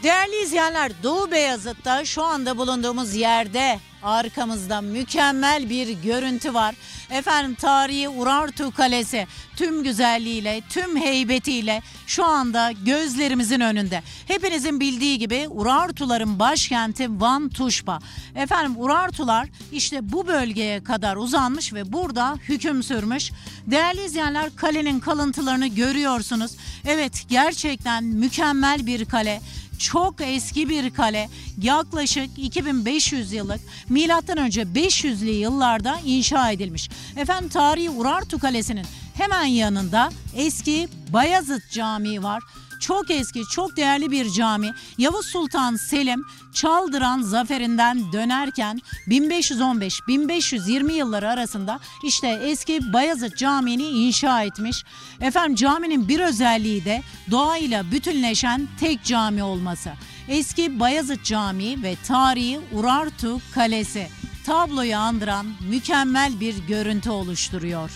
Değerli izleyenler, Doğu Beyazıt'ta şu anda bulunduğumuz yerde arkamızda mükemmel bir görüntü var. Efendim, tarihi Urartu Kalesi tüm güzelliğiyle, tüm heybetiyle şu anda gözlerimizin önünde. Hepinizin bildiği gibi Urartuların başkenti Van Tuşba. Efendim, Urartular işte bu bölgeye kadar uzanmış ve burada hüküm sürmüş. Değerli izleyenler, kalenin kalıntılarını görüyorsunuz. Evet, gerçekten mükemmel bir kale. Çok eski bir kale, yaklaşık 2500 yıllık, milattan önce 500'lü yıllarda inşa edilmiş. Efendim, tarihi Urartu Kalesi'nin hemen yanında eski Bayazıt Camii var. Çok eski, çok değerli bir cami. Yavuz Sultan Selim Çaldıran zaferinden dönerken 1515-1520 yılları arasında işte eski Bayazıt Camii'ni inşa etmiş. Efendim, caminin bir özelliği de doğayla bütünleşen tek cami olması. Eski Bayazıt Camii ve tarihi Urartu Kalesi tabloyu andıran mükemmel bir görüntü oluşturuyor.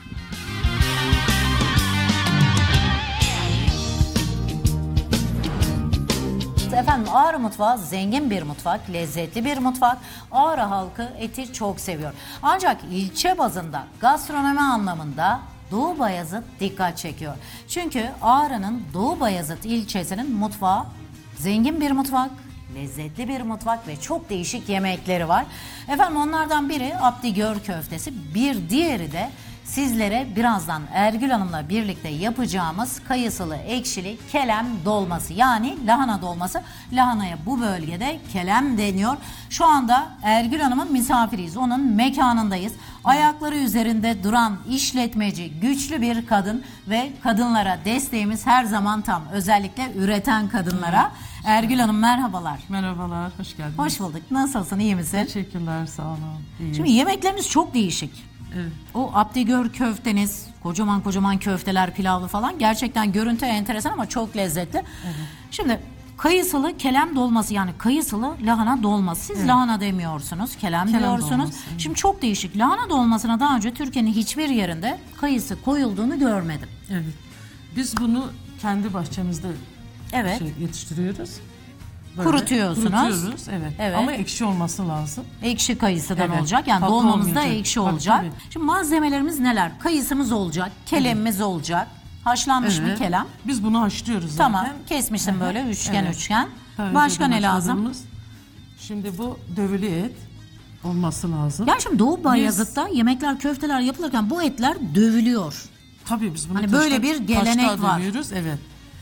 Efendim, Ağrı mutfağı zengin bir mutfak, lezzetli bir mutfak. Ağrı halkı eti çok seviyor. Ancak ilçe bazında, gastronomi anlamında Doğu Bayazıt dikkat çekiyor. Çünkü Ağrı'nın Doğu Bayazıt ilçesinin mutfağı zengin bir mutfak, lezzetli bir mutfak ve çok değişik yemekleri var. Efendim, onlardan biri Abdigör köftesi, bir diğeri de sizlere birazdan Ergül Hanım'la birlikte yapacağımız kayısılı ekşili kelem dolması, yani lahana dolması. Lahanaya bu bölgede kelem deniyor. Şu anda Ergül Hanım'ın misafiriyiz. Onun mekanındayız. Ayakları üzerinde duran işletmeci, güçlü bir kadın ve kadınlara desteğimiz her zaman tam. Özellikle üreten kadınlara. Ergül Hanım, merhabalar. Merhabalar, hoş geldiniz. Hoş bulduk. Nasılsın, iyi misin? Teşekkürler, sağ olun. İyiyim. Şimdi yemekleriniz çok değişik. Evet. O Abdigör köfteniz, kocaman kocaman köfteler, pilavlı falan, gerçekten görüntü enteresan ama çok lezzetli. Evet. Şimdi kayısılı kelem dolması, yani kayısılı lahana dolması. Siz lahana demiyorsunuz, kelem diyorsunuz. Dolması, evet. Şimdi çok değişik. Lahana dolmasına daha önce Türkiye'nin hiçbir yerinde kayısı koyulduğunu görmedim. Evet. Biz bunu kendi bahçemizde yetiştiriyoruz. Böyle kurutuyoruz, evet. Evet. Ama ekşi olması lazım. Ekşi kayısıdan Evet. olacak. Yani Tatlı dolmamız da olmayacak. ekşi Tabii, olacak. tabii. Şimdi malzemelerimiz neler? Kayısımız olacak, kelemimiz olacak. Haşlanmış bir kelem. Biz bunu haşlıyoruz zaten. Tamam, kesmişsin böyle üçgen Evet. üçgen. Tabii, Başka ne lazım? haşladığımız. Şimdi bu dövülü et olması lazım. Yani şimdi Doğu Bayazıt'ta yemekler, köfteler yapılırken bu etler dövülüyor. Tabii biz bunu Hani böyle bir gelenek taşta var. dövüyoruz, evet.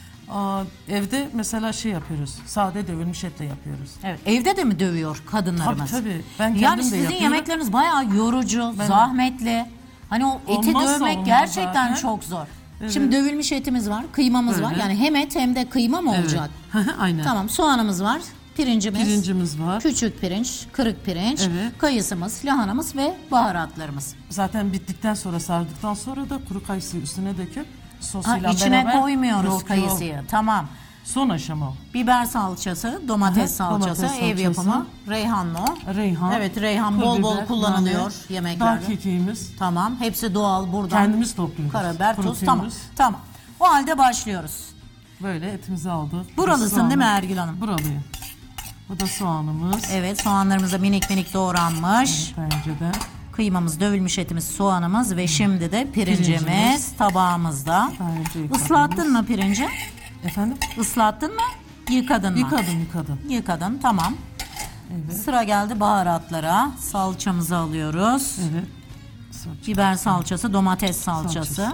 Evde mesela yapıyoruz. Sade dövülmüş etle yapıyoruz. Evet, evde de mi dövüyor kadınlarımız? Tabii. Ben kendim yani de sizin yapıyorum. yemekleriniz bayağı yorucu, zahmetli. Hani o eti Olmazsa dövmek olmaz gerçekten zaten. çok zor. Evet. Şimdi dövülmüş etimiz var, kıymamız var. Öyle. Yani hem et hem de kıyma mı olacak? Aynen. Tamam, soğanımız var, Pirincimiz var. küçük pirinç, kırık pirinç, Evet. kayısımız, lahanamız ve baharatlarımız. Zaten bittikten sonra, sardıktan sonra da kuru kayısıyı üstüne döküp sosuyla İçine beraber. koymuyoruz Yok. kayısıyı. Tamam. Son aşama o. Biber salçası, domates salçası, domates ev salçası. yapımı, reyhanlı o. Reyhan. Evet, reyhan pul bol bol biber, kullanılıyor nane, yemeklerde. Dağ kekiğimiz. Tamam, hepsi doğal buradan. Kendimiz topluyoruz. Karabiber, tuz, kurutuyoruz. tamam. Tamam. O halde başlıyoruz. Böyle etimizi aldık. Buralısın değil mi Ergül Hanım? Buralıyım. Bu da soğanımız. Evet, soğanlarımız da minik minik doğranmış. Evet, önceden. Kıymamız, dövülmüş etimiz, soğanımız ve şimdi de pirincimiz tabağımızda. Daha önce yıkadığımız. Islattın mı pirinci? Efendim? Islattın mı? Yıkadın mı? Yıkadım. Yıkadın, tamam. Evet. Sıra geldi baharatlara. Salçamızı alıyoruz. Evet. Salça. Biber salçası, domates salçası.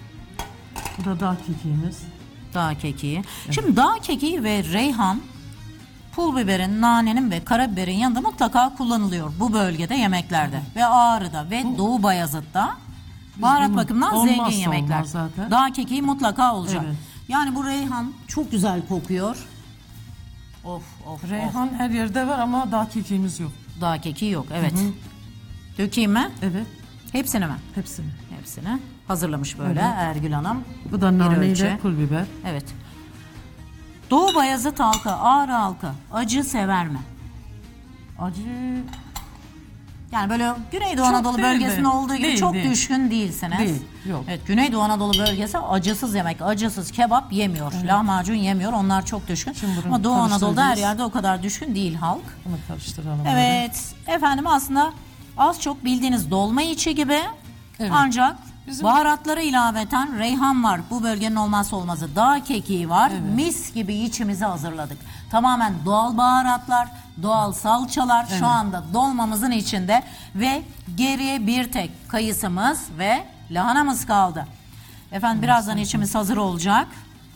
Bu da dağ kekiğimiz. Dağ kekiği. Şimdi dağ kekiği ve reyhan, pul biberin, nanenin ve karabiberin yanında mutlaka kullanılıyor bu bölgede yemeklerde. Ve Ağrı'da ve Doğu Bayazıt'ta baharat bunu bakımından olmazsa zengin yemekler. olmaz zaten. Dağ kekiği mutlaka olacak. Evet. Yani bu reyhan çok güzel kokuyor. Of of. Reyhan her yerde var ama dağ kekiğimiz yok. Dağ kekiği yok, evet. Dökeyim mi? Evet. Hepsini mi? Hepsini. Hepsini hazırlamış böyle Evet. Ergül Hanım. Bu da nane ölçü. ile pul biber. Evet. Doğu Bayazıt halkı, Ağrı halkı acı sever mi? Acı. Yani böyle Güneydoğu Çok Anadolu değil de. bölgesinde olduğu gibi Değil, çok değil. düşkün değilsiniz. Değil, yok. Evet, Güneydoğu Anadolu bölgesi acısız yemek, acısız kebap yemiyor. Lahmacun yemiyor. Onlar çok düşkün. Şimdi bunu Ama Doğu Anadolu'da her karıştıracağız. yerde o kadar düşkün değil halk. Bunu karıştıralım. böyle. Evet. Efendim aslında az çok bildiğiniz dolma içi gibi. Evet. Ancak Bizim- baharatlara ilaveten reyhan var. Bu bölgenin olmazsa olmazı. Dağ kekiği var. Mis gibi içimizi hazırladık. Tamamen doğal baharatlar, doğal salçalar şu anda dolmamızın içinde ve geriye bir tek kayısımız ve lahanamız kaldı. Efendim birazdan içimiz hazır olacak.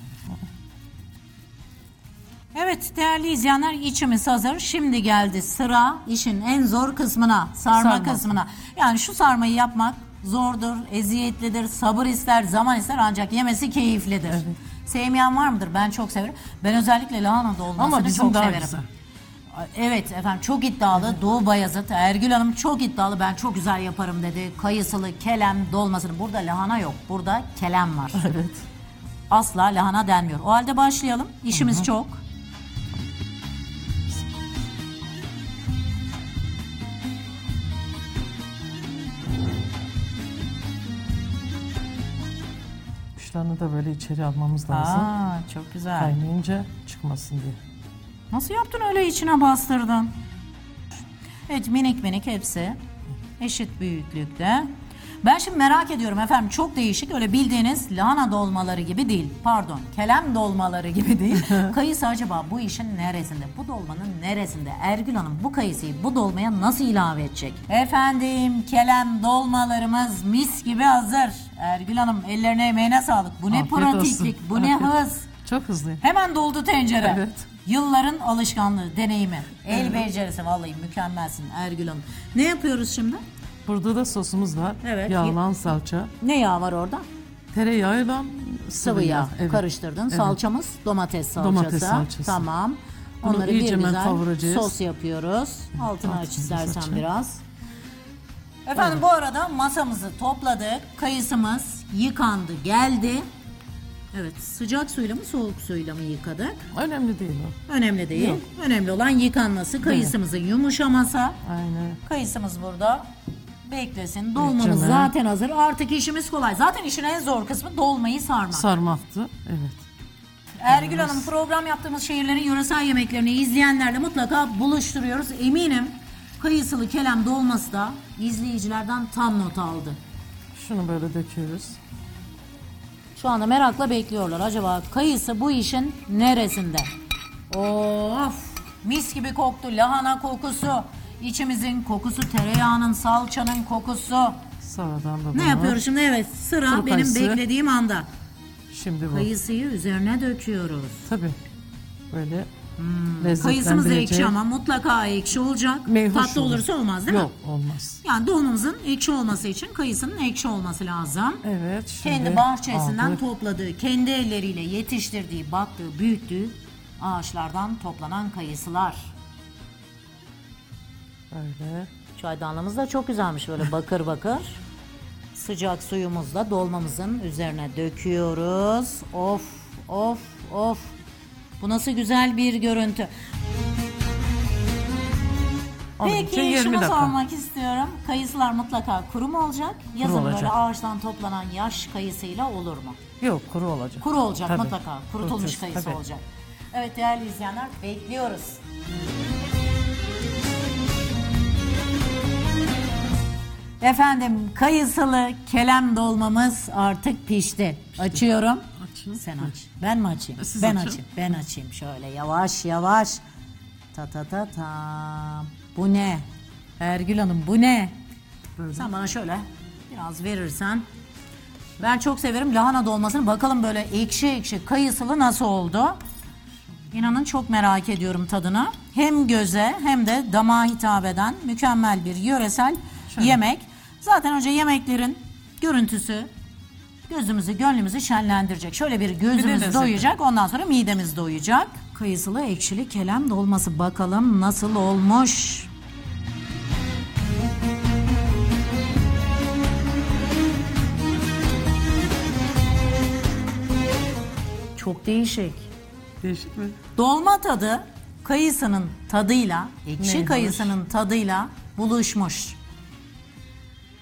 Evet değerli izleyenler, içimiz hazır. Şimdi geldi sıra işin en zor kısmına, sarma kısmına. Yani şu sarmayı yapmak zordur, eziyetlidir, sabır ister, zaman ister, ancak yemesi keyiflidir. Sevmeyen var mıdır? Ben çok severim. Ben özellikle lahana dolmasını Ama bizim çok daha severim. güzel. Evet efendim, çok iddialı. Doğu Bayazıt, Ergül Hanım çok iddialı. Ben çok güzel yaparım dedi. Kayısılı kelem dolmasını. Burada lahana yok. Burada kelem var. Evet. Asla lahana denmiyor. O halde başlayalım. İşimiz çok. Kuşlarını da böyle içeri almamız lazım. Aa, çok güzel. Kaynayınca çıkmasın diye. Nasıl yaptın öyle, içine bastırdın? Evet, minik minik hepsi. Eşit büyüklükte. Ben şimdi merak ediyorum efendim, çok değişik, öyle bildiğiniz lahana dolmaları gibi değil. Pardon, kelem dolmaları gibi değil. Kayısı acaba bu işin neresinde? Bu dolmanın neresinde? Ergül Hanım bu kayısıyı bu dolmaya nasıl ilave edecek? Efendim kelem dolmalarımız mis gibi hazır. Ergül Hanım ellerine emeğine sağlık. Bu ne Afiyet pratiklik, olsun. bu ne Afiyet. hız. Çok hızlı. Hemen doldu tencere. Evet. Yılların alışkanlığı, deneyimi. El becerisi, vallahi mükemmelsin Ergül Hanım. Ne yapıyoruz şimdi? Burada da sosumuz var. Evet. Yağlan salça. Ne yağ var orada? Tereyağıyla Sıvı yağ. Evet. Karıştırdın. Evet. Salçamız domates salçası. Domates salçası. Tamam. Bunu Onları bir iyice güzel kavuracağız. sos yapıyoruz. Altını aç altını istersen açayım. biraz. Efendim bu arada masamızı topladık. Kayısımız yıkandı, geldi. Evet, sıcak suyla mı soğuk suyla mı yıkadık? Önemli değil o. Önemli değil. Yok. Önemli olan yıkanması, kayısımızın yumuşaması. Aynen. Kayısımız burada beklesin. Dolmamız Beklesin. zaten hazır. Artık işimiz kolay. Zaten işin en zor kısmı dolmayı sarmak. Sarmaktı. Evet. Ergül Hanım, program yaptığımız şehirlerin yöresel yemeklerini izleyenlerle mutlaka buluşturuyoruz. Eminim kayısılı kelem dolması da izleyicilerden tam not aldı. Şunu böyle döküyoruz. Şu anda merakla bekliyorlar. Acaba kayısı bu işin neresinde? Of! Mis gibi koktu. Lahana kokusu, içimizin kokusu, tereyağının, salçanın kokusu. Sonradan da Ne bunu- yapıyoruz şimdi? Evet, sıra Kuru benim kayısı. beklediğim anda. Şimdi bu. Kayısıyı üzerine döküyoruz. Tabii. Böyle Kayısımız da lezzetlendirecek. ekşi ama mutlaka ekşi olacak. Meyhoş Tatlı olur. olursa olmaz değil Yok, mi? olmaz. Yani dolmamızın ekşi olması için kayısının ekşi olması lazım. Evet. Şimdi Kendi bahçesinden aldık. topladığı, kendi elleriyle yetiştirdiği, baktığı, büyüttüğü ağaçlardan toplanan kayısılar. Böyle. Çaydanlığımız da çok güzelmiş, böyle bakır bakır. Sıcak suyumuzla dolmamızın üzerine döküyoruz. Of of of. Bu nasıl güzel bir görüntü. Onun için Peki 20 şunu dakika. sormak istiyorum. Kayısılar mutlaka kuru mu olacak? Yazın böyle olacak. ağaçtan toplanan yaş kayısıyla olur mu? Yok, kuru olacak. Kuru olacak Tabii. mutlaka. Kurutulmuş Kurutacağız, kayısı tabii. olacak. Evet değerli izleyenler, bekliyoruz. Efendim kayısılı kelem dolmamız artık pişti. Açıyorum. Açın. Sen aç. Ben mi açayım? Siz Ben açın. açayım. Ben açayım şöyle yavaş yavaş. Ta ta ta ta. Bu ne? Ergül Hanım bu ne? Böyle. Sen bana şöyle biraz verirsen. Ben çok severim lahana dolmasını. Bakalım böyle ekşi ekşi kayısılı nasıl oldu? İnanın çok merak ediyorum tadını. Hem göze hem de damağa hitap eden mükemmel bir yöresel yemek. Zaten önce yemeklerin görüntüsü gözümüzü, gönlümüzü şenlendirecek. Şöyle bir gözümüz lezzeti. doyacak, ondan sonra midemiz doyacak. Kayısılı ekşili kelem dolması, bakalım nasıl olmuş. Çok değişik. Değişik mi? Dolma tadı kayısının tadıyla, ekşi Neymiş? kayısının tadıyla buluşmuş.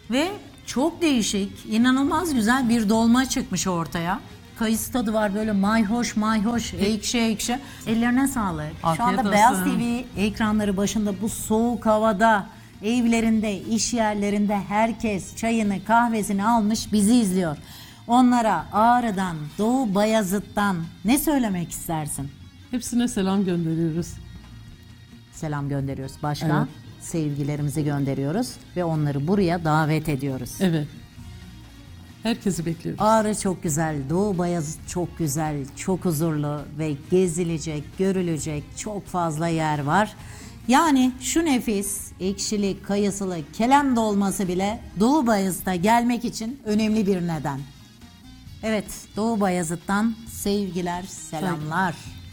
Ve çok değişik, inanılmaz güzel bir dolma çıkmış ortaya. Kayısı tadı var böyle mayhoş mayhoş, ekşi ekşi. Ellerine sağlık. Şu Afiyet anda olsun. Beyaz TV ekranları başında bu soğuk havada, evlerinde, iş yerlerinde herkes çayını, kahvesini almış bizi izliyor. Onlara Ağrı'dan, Doğu Bayazıt'tan ne söylemek istersin? Hepsine selam gönderiyoruz. Selam gönderiyoruz. Başka? Evet. Sevgilerimizi gönderiyoruz ve onları buraya davet ediyoruz. Evet. Herkesi bekliyoruz. Ağrı çok güzel, Doğu Bayazıt çok güzel, çok huzurlu ve gezilecek, görülecek çok fazla yer var. Yani şu nefis, ekşili, kayısılı, kelem dolması bile Doğu Bayazıt'a gelmek için önemli bir neden. Evet, Doğu Bayazıt'tan sevgiler, selamlar.